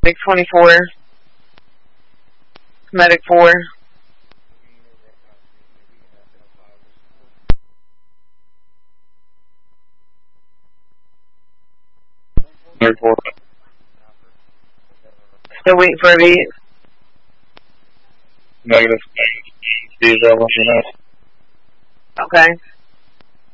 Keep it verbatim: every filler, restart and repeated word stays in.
Medic twenty-four. Medic four. Medic four. Still waiting for a beat. Negative. Negative. Be available, you know. Okay.